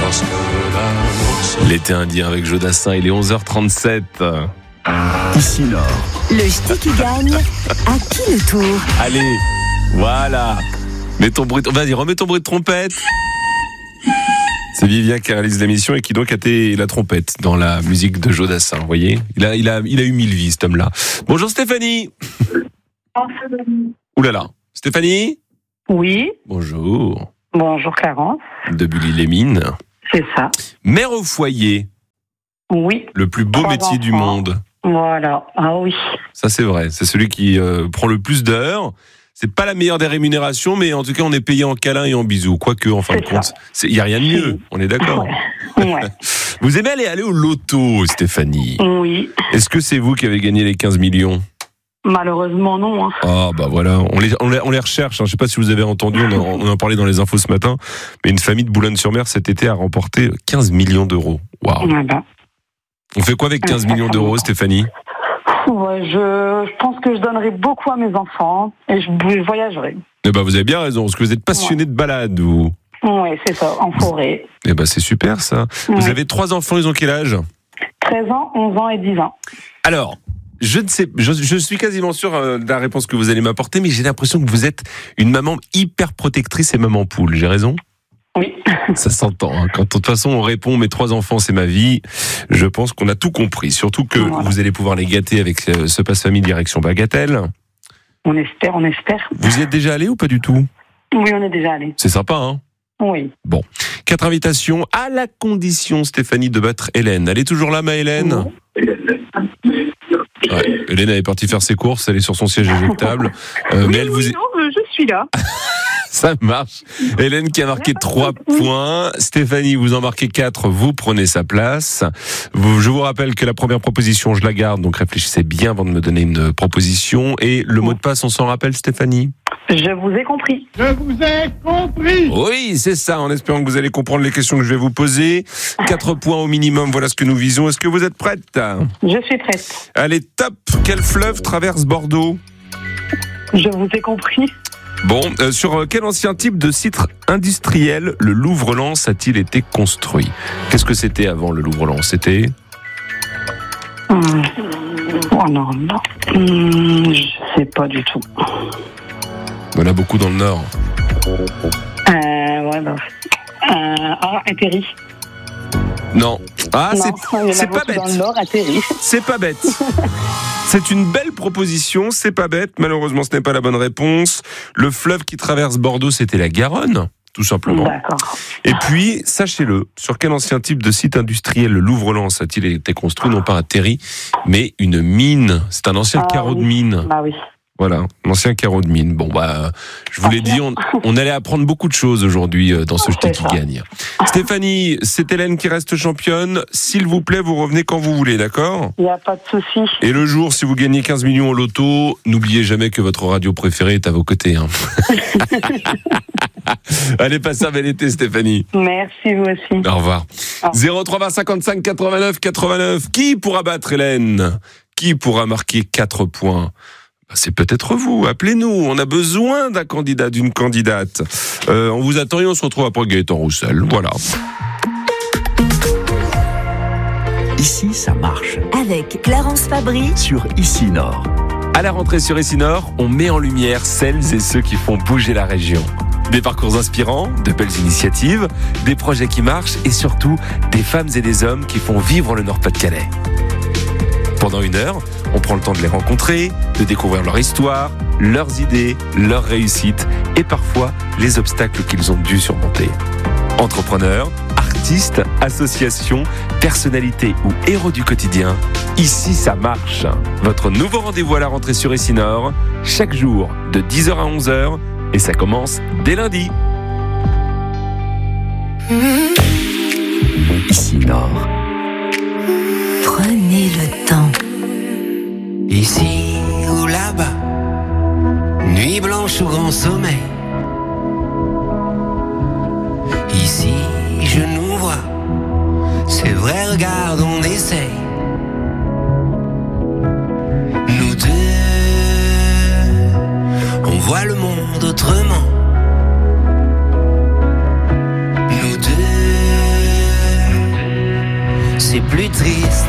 L'été indien avec Jodassin, il est 11h37. Ici Nord. Le ch'ti qui gagne, à qui le tour? Allez, voilà. Mets ton bruit, vas-y, remets ton bruit de trompette. C'est Vivien qui réalise l'émission et qui donc a été la trompette dans la musique de Jodassin, vous voyez. Il a eu 1000 vies, cet homme-là. Bonjour Stéphanie. Ouh là là. Stéphanie? Oui. Bonjour. Bonjour Clarence. De Bully-les-Mines. C'est ça. Mère au foyer. Oui. Le plus beau 3 métier du enfants. monde. Voilà. Ah oui. Ça c'est vrai. C'est celui qui prend le plus d'heures. C'est pas la meilleure des rémunérations, mais en tout cas on est payé en câlins et en bisous. Quoique, en fin de compte, il y a rien de mieux. On est d'accord. Ouais. Vous aimez aller au loto, Stéphanie? Oui. Est-ce que c'est vous qui avez gagné les 15 millions? Malheureusement non. Hein. Ah bah voilà, on les recherche. Je sais pas si vous avez entendu, on en parlait dans les infos ce matin, mais une famille de Boulogne-sur-Mer cet été a remporté 15 millions d'euros. Waouh. Voilà. On fait quoi avec 15 millions d'euros, Stéphanie? Ouais, je pense que je donnerai beaucoup à mes enfants et je voyagerai. Eh ben vous avez bien raison, parce que vous êtes passionné de balade, vous. Oui, c'est ça, en forêt. Eh ben c'est super ça. Vous Ouais. avez 3 enfants, ils ont quel âge? 13 ans, 11 ans et 10 ans. Alors, je ne sais, je suis quasiment sûr de la réponse que vous allez m'apporter, mais j'ai l'impression que vous êtes une maman hyper protectrice et maman poule. J'ai raison? Oui. Ça s'entend. Hein. Quand de toute façon on répond mes 3 enfants c'est ma vie, je pense qu'on a tout compris. Surtout que Voilà. vous allez pouvoir les gâter avec ce passe-famille direction Bagatelle. On espère, on espère. Vous y êtes déjà allé ou pas du tout? Oui, on est déjà allé. C'est sympa, hein? Oui. 4 invitations à la condition, Stéphanie, de battre Hélène. Elle est toujours là, ma Hélène? Ouais, Hélène elle est partie faire ses courses, elle est sur son siège éjectable. Mais elle vous non, je suis là. Ça marche. Hélène qui a marqué 3 points. Stéphanie, vous en marquez 4, vous prenez sa place. Je vous rappelle que la première proposition, je la garde, donc réfléchissez bien avant de me donner une proposition. Et le mot de passe, on s'en rappelle, Stéphanie? Je vous ai compris. Je vous ai compris. Oui, c'est ça, en espérant que vous allez comprendre les questions que je vais vous poser. 4 points au minimum, voilà ce que nous visons. Est-ce que vous êtes prête? Je suis prête. Allez, top. Quel fleuve traverse Bordeaux? Je vous ai compris. Bon, sur quel ancien type de site industriel le Louvre-Lens a-t-il été construit? Qu'est-ce que c'était avant le Louvre-Lens? C'était... Oh non, non. Je sais pas du tout. Il y en a beaucoup dans le Nord. Ouais, bah. Atterri. Non. Ah, Non, il y en a c'est pas beaucoup bête. dans le Nord, atterri. C'est pas bête. C'est une belle proposition, c'est pas bête. Malheureusement, ce n'est pas la bonne réponse. Le fleuve qui traverse Bordeaux, c'était la Garonne, tout simplement. D'accord. Et puis, sachez-le, sur quel ancien type de site industriel le Louvre-Lens a-t-il été construit? Non pas un terri, mais une mine. C'est un ancien carreau de mine. Bah oui. Voilà, un ancien carreau de mine. Bon, bah, je vous l'ai dit, on allait apprendre beaucoup de choses aujourd'hui dans ce Ch'ti qui gagne. Stéphanie, c'est Hélène qui reste championne. S'il vous plaît, vous revenez quand vous voulez, d'accord? Il n'y a pas de souci. Et le jour, si vous gagnez 15 millions au loto, n'oubliez jamais que votre radio préférée est à vos côtés. Hein. Allez, passez un bel été, Stéphanie. Merci, vous aussi. Au revoir. 03 55 89 89. Qui pourra battre Hélène? Qui pourra marquer 4 points? C'est peut-être vous, appelez-nous, on a besoin d'un candidat, d'une candidate. On vous attend et on se retrouve après Gaëtan Roussel, voilà. Ici, ça marche. Avec Clarence Fabry Sur Ici Nord. À la rentrée sur Ici Nord, on met en lumière celles et ceux qui font bouger la région. Des parcours inspirants, de belles initiatives, des projets qui marchent et surtout des femmes et des hommes qui font vivre le Nord-Pas-de-Calais. Pendant 1 heure, on prend le temps de les rencontrer, de découvrir leur histoire, leurs idées, leurs réussites et parfois les obstacles qu'ils ont dû surmonter. Entrepreneurs, artistes, associations, personnalités ou héros du quotidien, ici ça marche. Votre nouveau rendez-vous à la rentrée sur Ici Nord, chaque jour de 10h à 11h et ça commence dès lundi. Ici Nord. Prenez le temps. Ici ou là-bas, nuit blanche ou grand sommeil. Ici, je nous vois, c'est vrai, regarde, on essaye. Nous deux, on voit le monde autrement. Nous deux, c'est plus triste.